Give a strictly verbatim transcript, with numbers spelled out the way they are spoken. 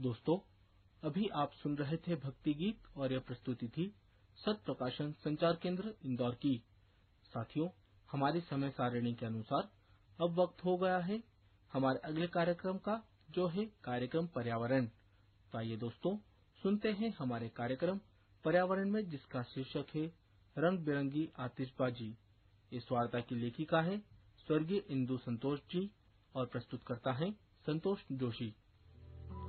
दोस्तों, अभी आप सुन रहे थे भक्ति गीत और यह प्रस्तुति थी सत प्रकाशन संचार केंद्र इंदौर की। साथियों, हमारी समय सारिणी के अनुसार अब वक्त हो गया है हमारे अगले कार्यक्रम का, जो है कार्यक्रम पर्यावरण। तो आइए दोस्तों, सुनते हैं हमारे कार्यक्रम पर्यावरण में, जिसका शीर्षक है रंग बिरंगी आतिशबाजी। इस वार्ता की लेखिका है स्वर्गीय इंदु संतोष जी और प्रस्तुत करता है संतोष जोशी।